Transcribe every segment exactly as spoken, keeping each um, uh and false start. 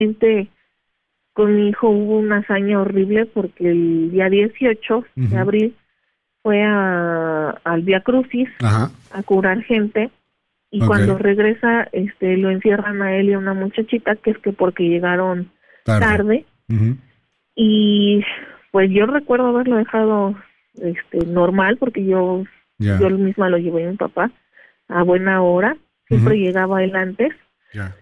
con mi hijo hubo una hazaña horrible porque el día dieciocho uh-huh. de abril fue a, al Vía Crucis Ajá. a curar gente y okay. cuando regresa este lo encierran a él y a una muchachita que es que porque llegaron tarde, tarde uh-huh. y pues yo recuerdo haberlo dejado este normal porque yo yeah. yo misma lo llevé a mi papá a buena hora, siempre uh-huh. llegaba él antes yeah.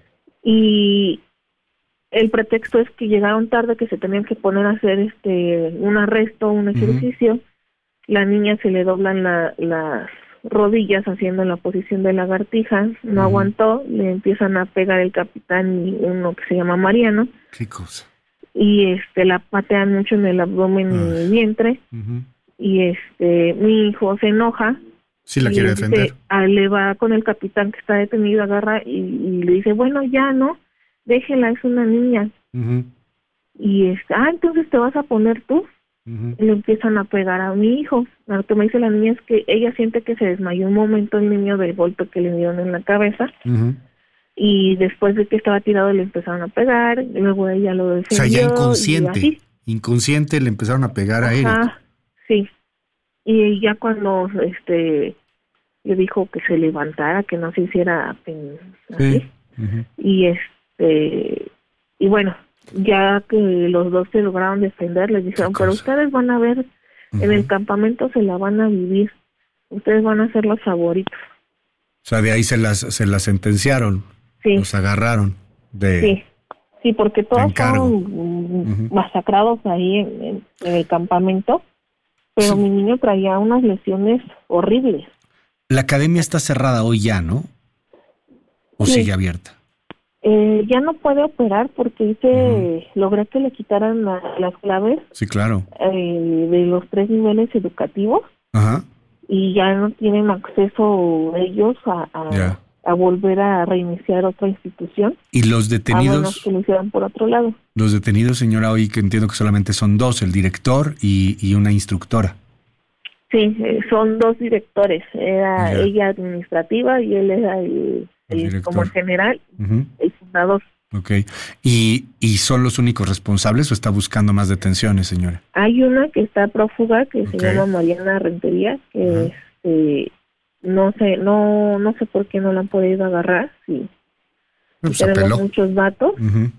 y el pretexto es que llegaron tarde, que se tenían que poner a hacer este un arresto, un ejercicio. Uh-huh. La niña se le doblan la, las rodillas haciendo la posición de lagartija, no uh-huh. aguantó, le empiezan a pegar el capitán y uno que se llama Mariano. ¿Qué cosa? Y este la patean mucho en el abdomen uh-huh. y el vientre. Uh-huh. Y este mi hijo se enoja. Sí, la quiere defender. Dice, ah, le va con el capitán que está detenido, agarra y, y le dice, bueno, ya, ¿no? Déjela, es una niña. Uh-huh. Y este, ah, entonces te vas a poner tú. Uh-huh. Y le empiezan a pegar a mi hijo. Lo que me dice la niña es que ella siente que se desmayó un momento el niño del golpe que le dieron en la cabeza. Uh-huh. Y después de que estaba tirado le empezaron a pegar. Y luego ella lo defendió. O sea, ya inconsciente. Inconsciente le empezaron a pegar Ajá, a Eric. Sí. Y ya cuando este le dijo que se levantara, que no se hiciera pen, así. Sí. Uh-huh. Y este y bueno, ya que los dos se lograron defender, les dijeron, pero ustedes van a ver, uh-huh. en el campamento se la van a vivir, ustedes van a ser los favoritos. O sea, de ahí se las se las sentenciaron, sí. los agarraron. De, sí, sí, porque todos fueron uh-huh. masacrados ahí en, en, en el campamento, pero sí. mi niño traía unas lesiones horribles. La academia está cerrada hoy ya, ¿no? ¿O sí. sigue abierta? Eh, ya no puede operar porque hice, uh-huh. logré que le quitaran la, las claves. Sí, claro. Eh, de los tres niveles educativos. Ajá. Y ya no tienen acceso ellos a, a, yeah. a volver a reiniciar otra institución. ¿Y los detenidos? A menos que lo hicieran por otro lado. Los detenidos, señora, hoy que entiendo que solamente son dos, el director y, y una instructora. Sí, eh, son dos directores. Era yeah. ella administrativa y él era el... El, como el general, uh-huh. el fundador. Okay. ¿Y, ¿Y son los únicos responsables o está buscando más detenciones, señora? Hay una que está prófuga que okay. se llama Mariana Rentería, que uh-huh. este, no sé, no, no sé por qué no la han podido agarrar. Sí, pues sí tenemos apeló. muchos datos, uh-huh.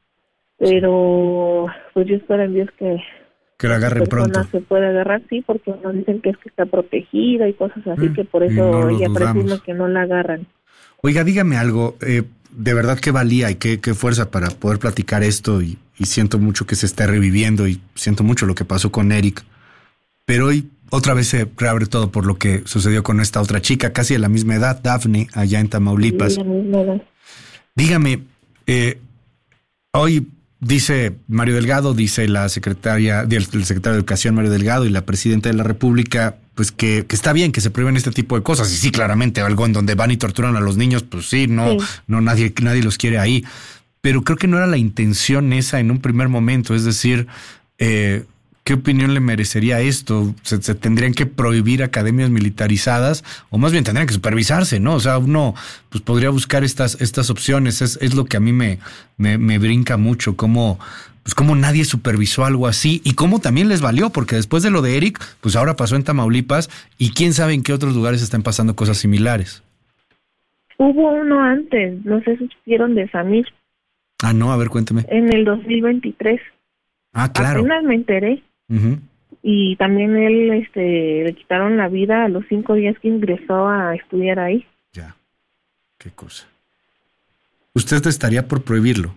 pero pues yo espero en Dios que que la agarren pronto. Se puede agarrar, sí, porque nos dicen que es que está protegida y cosas así, uh-huh. que por eso no ella presume que no la agarran. Oiga, dígame algo, eh, de verdad qué valía y qué, qué fuerza para poder platicar esto y, y siento mucho que se esté reviviendo y siento mucho lo que pasó con Eric, pero hoy otra vez se reabre todo por lo que sucedió con esta otra chica, casi de la misma edad, Dafne, allá en Tamaulipas. Sí, la misma edad. Dígame, eh, hoy dice Mario Delgado, dice la secretaria, el, el secretario de Educación Mario Delgado y la presidenta de la República, pues que, que está bien que se prohíben este tipo de cosas. Y sí, claramente, algo en donde van y torturan a los niños, pues sí, no, sí. no nadie, nadie los quiere ahí. Pero creo que no era la intención esa en un primer momento. Es decir, eh, ¿qué opinión le merecería esto? ¿Se, se tendrían que prohibir academias militarizadas? O más bien tendrían que supervisarse, ¿no? O sea, uno pues podría buscar estas, estas opciones. Es, es lo que a mí me, me, me brinca mucho, cómo, pues cómo nadie supervisó algo así y cómo también les valió, porque después de lo de Eric, pues ahora pasó en Tamaulipas y quién sabe en qué otros lugares están pasando cosas similares. Hubo uno antes, no sé si supieron de Samir. Ah, no, a ver, cuéntame. En el dos mil veintitrés. Ah, claro. Apenas me enteré. Uh-huh. Y también él, este, le quitaron la vida a los cinco días que ingresó a estudiar ahí. Ya, qué cosa. ¿Usted estaría por prohibirlo?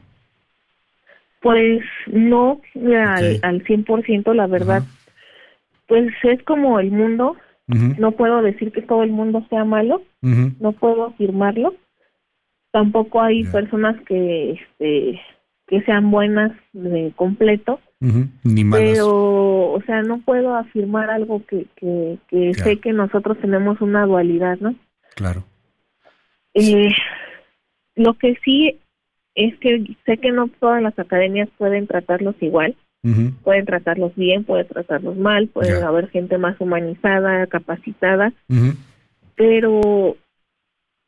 Pues no al, okay. al cien por ciento, la verdad. Uh-huh. Pues es como el mundo. Uh-huh. No puedo decir que todo el mundo sea malo. Uh-huh. No puedo afirmarlo. Tampoco hay yeah. personas que este que sean buenas de completo. Uh-huh. Ni malas. Pero, o sea, no puedo afirmar algo que, que, que claro. sé que nosotros tenemos una dualidad, ¿no? Claro. Eh, lo que sí es que sé que no todas las academias pueden tratarlos igual. Uh-huh. Pueden tratarlos bien, pueden tratarlos mal, puede yeah. haber gente más humanizada, capacitada. Uh-huh. Pero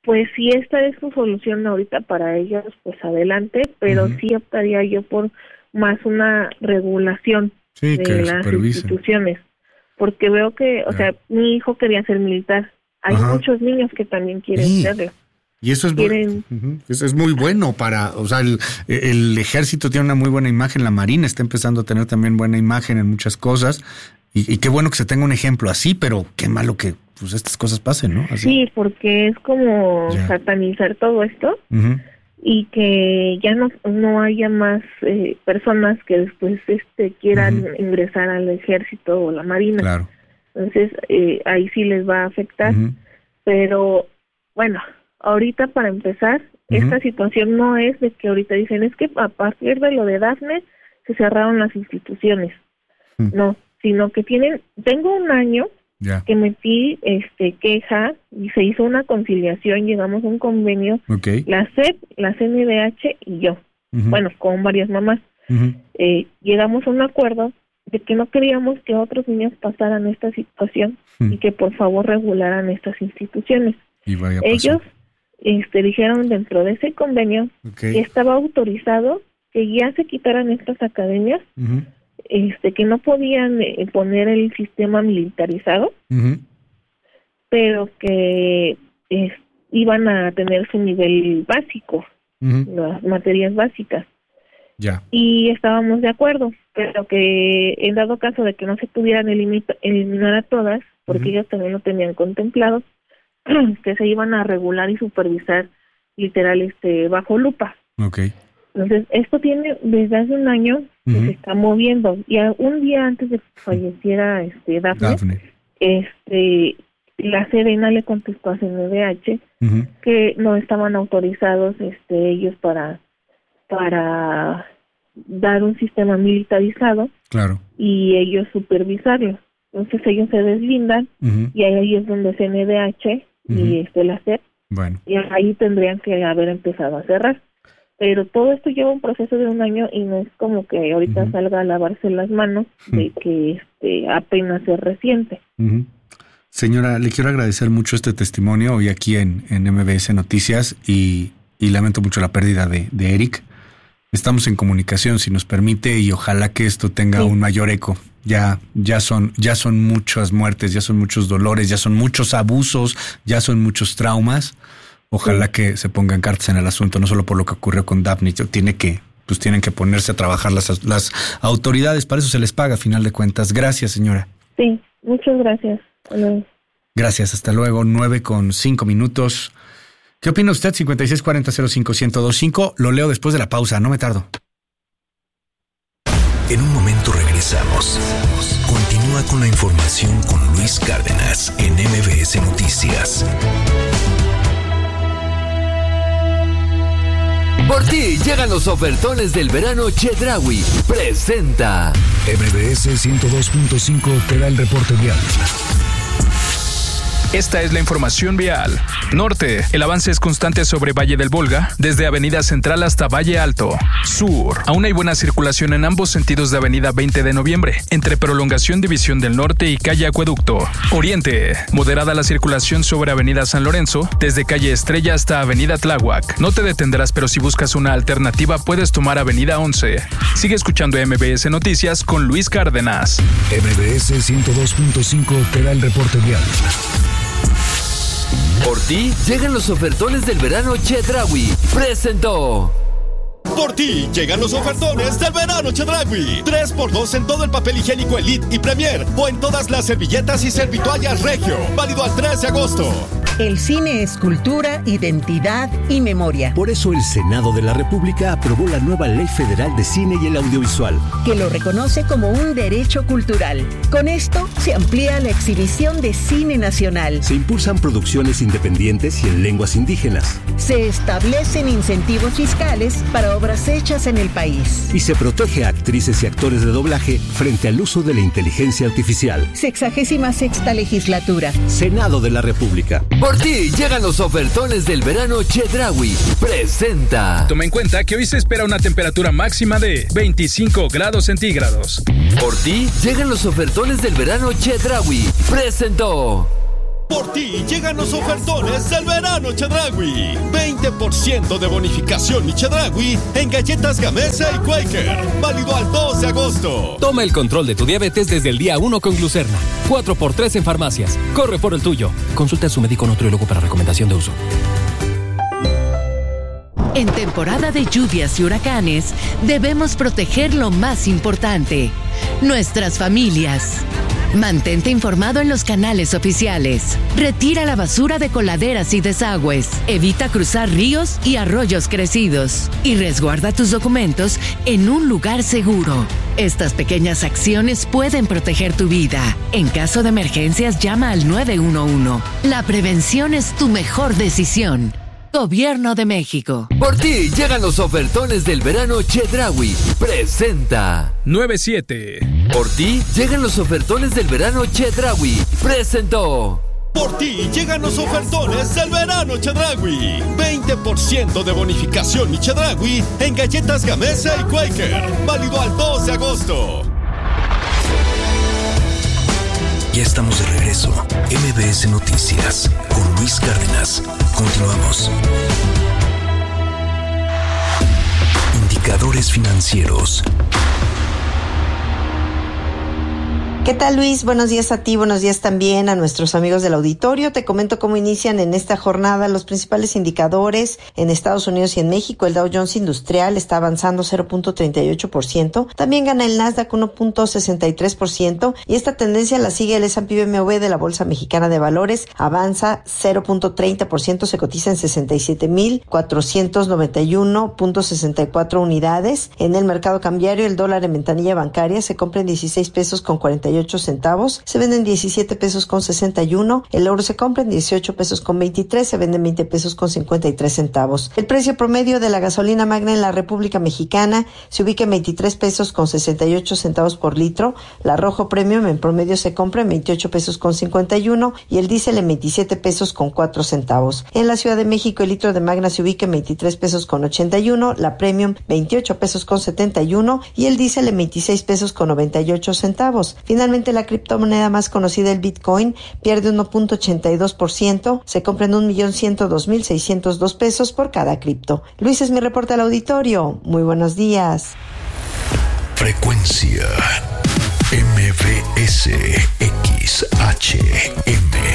pues si esta es su solución ahorita para ellos, pues adelante, pero uh-huh. sí optaría yo por más una regulación sí, de que las supervisen. instituciones, porque veo que, o yeah. sea, mi hijo quería ser militar, hay uh-huh. muchos niños que también quieren sí. serlo. Y eso es, Quieren... muy, eso es muy bueno para, o sea, el, el ejército tiene una muy buena imagen, la Marina está empezando a tener también buena imagen en muchas cosas, y, y qué bueno que se tenga un ejemplo así, pero qué malo que pues estas cosas pasen, ¿no? Así. Sí, porque es como yeah. satanizar todo esto, uh-huh. y que ya no, no haya más eh, personas que después este quieran uh-huh. ingresar al ejército o la Marina. Claro. Entonces, eh, ahí sí les va a afectar, uh-huh. pero bueno, ahorita para empezar, uh-huh. esta situación no es de que ahorita dicen, es que a partir de lo de Dafne se cerraron las instituciones. Uh-huh. No, sino que tienen, tengo un año yeah. que metí este queja y se hizo una conciliación, llegamos a un convenio, okay. la C E P, la C N D H y yo, uh-huh. bueno, con varias mamás. Uh-huh. Eh, llegamos a un acuerdo de que no queríamos que otros niños pasaran esta situación uh-huh. y que por favor regularan estas instituciones. Y vaya Ellos este dijeron dentro de ese convenio okay. que estaba autorizado que ya se quitaran estas academias, uh-huh. este que no podían eh, poner el sistema militarizado, uh-huh. pero que eh, iban a tener su nivel básico, uh-huh. las materias básicas. Ya. Y estábamos de acuerdo, pero que en dado caso de que no se pudieran elimita, eliminar a todas, porque uh-huh. ellos también lo tenían contemplado, que se iban a regular y supervisar literal este bajo lupa. Okay. Entonces, esto tiene desde hace un año que uh-huh. se está moviendo, y a, un día antes de que falleciera este Dafne, Dafne. este la Sedena le contestó a C N D H uh-huh. que no estaban autorizados este ellos para para dar un sistema militarizado, claro, y ellos supervisarlo. Entonces ellos se deslindan uh-huh. y ahí es donde C N D H uh-huh. y este la C E P, bueno. y ahí tendrían que haber empezado a cerrar. Pero todo esto lleva un proceso de un año y no es como que ahorita uh-huh. salga a lavarse las manos de uh-huh. que este apenas es reciente. Uh-huh. Señora, le quiero agradecer mucho este testimonio hoy aquí en, en M B S Noticias y, y lamento mucho la pérdida de, de Eric. Estamos en comunicación, si nos permite, y ojalá que esto tenga sí. un mayor eco. Ya, ya son, ya son muchas muertes, ya son muchos dolores, ya son muchos abusos, ya son muchos traumas. Ojalá sí. que se pongan cartas en el asunto, no solo por lo que ocurrió con Dafne. Tiene que, pues tienen que ponerse a trabajar las, las autoridades, para eso se les paga a final de cuentas. Gracias, señora. Sí, muchas gracias. Hola. Gracias, hasta luego. Nueve con cinco minutos. ¿Qué opina usted? cincuenta y seis cuarenta cero cinco ciento veinticinco. Lo leo después de la pausa, no me tardo. En un momento regresamos. Continúa con la información con Luis Cárdenas en M B S Noticias. Por ti llegan los ofertones del verano Chedraui. Presenta. M B S ciento dos punto cinco te da el reporte vial. Esta es la información vial. Norte, el avance es constante sobre Valle del Volga, desde Avenida Central hasta Valle Alto. Sur, aún hay buena circulación en ambos sentidos de Avenida veinte de noviembre, entre Prolongación División del Norte y Calle Acueducto. Oriente, moderada la circulación sobre Avenida San Lorenzo, desde Calle Estrella hasta Avenida Tláhuac. No te detendrás, pero si buscas una alternativa puedes tomar Avenida once. Sigue escuchando M B S Noticias con Luis Cárdenas. M B S ciento dos punto cinco te da el reporte vial. Por ti llegan los ofertones del verano Chedraui. Presentó. Por ti llegan los ofertones del verano Chedraui. tres por dos en todo el papel higiénico Elite y Premier o en todas las servilletas y servitoallas Regio. Válido al tres de agosto. El cine es cultura, identidad y memoria. Por eso el Senado de la República aprobó la nueva Ley Federal de Cine y el Audiovisual, que lo reconoce como un derecho cultural. Con esto se amplía la exhibición de cine nacional. Se impulsan producciones independientes y en lenguas indígenas. Se establecen incentivos fiscales para obras hechas en el país. Y se protege a actrices y actores de doblaje frente al uso de la inteligencia artificial. Sexagésima sexta legislatura. Senado de la República. Por ti llegan los ofertones del verano Chedraui. Presenta. Toma en cuenta que hoy se espera una temperatura máxima de veinticinco grados centígrados. Por ti llegan los ofertones del verano Chedraui. Presentó. Por ti llegan los ofertones del verano Chedraui. veinte por ciento de bonificación y Chedraui en galletas Gamesa y Quaker. Válido al dos de agosto. Toma el control de tu diabetes desde el día uno con Glucerna. cuatro por tres en farmacias. Corre por el tuyo. Consulta a su médico nutriólogo para recomendación de uso. En temporada de lluvias y huracanes, debemos proteger lo más importante: nuestras familias. Mantente informado en los canales oficiales. Retira la basura de coladeras y desagües. Evita cruzar ríos y arroyos crecidos. Y resguarda tus documentos en un lugar seguro. Estas pequeñas acciones pueden proteger tu vida. En caso de emergencias, llama al nueve uno uno. La prevención es tu mejor decisión. Gobierno de México. Por ti llegan los ofertones del verano Chedraui. Presenta. nueve siete. Por ti llegan los ofertones del verano Chedraui. Presentó. Por ti llegan los ofertones del verano Chedraui. veinte por ciento de bonificación y Chedraui en galletas Gamesa y Quaker. Válido al dos de agosto. Ya estamos de regreso. M B S Noticias con Luis Cárdenas. Continuamos. Indicadores financieros. ¿Qué tal, Luis? Buenos días a ti, buenos días también a nuestros amigos del auditorio. Te comento cómo inician en esta jornada los principales indicadores en Estados Unidos y en México. El Dow Jones Industrial está avanzando cero punto treinta y ocho por ciento. También gana el Nasdaq uno punto sesenta y tres por ciento. Y esta tendencia la sigue el S and P B M W de la Bolsa Mexicana de Valores. Avanza cero punto treinta por ciento, se cotiza en sesenta y siete mil cuatrocientos noventa y uno punto sesenta y cuatro unidades. En el mercado cambiario, el dólar en ventanilla bancaria se compra en dieciséis pesos con cuarenta y ocho centavos, se venden diecisiete pesos con sesenta y uno, el euro se compra en dieciocho pesos con veintitrés, se venden veinte pesos con cincuenta y tres centavos. El precio promedio de la gasolina magna en la República Mexicana se ubica en veintitrés pesos con sesenta y ocho centavos por litro, la Rojo Premium en promedio se compra en veintiocho pesos con cincuenta y uno y el diésel en veintisiete pesos con cuatro centavos. En la Ciudad de México el litro de magna se ubica en veintitrés pesos con ochenta y uno, la Premium veintiocho pesos con setenta y uno y el diésel en veintiséis pesos con noventa y ocho centavos. Finalmente, la criptomoneda más conocida, el Bitcoin, pierde uno punto ochenta y dos por ciento, se compra en un millón ciento dos mil seiscientos dos pesos por cada cripto. Luis, es mi reporte al auditorio. Muy buenos días. Frecuencia M B S X H M.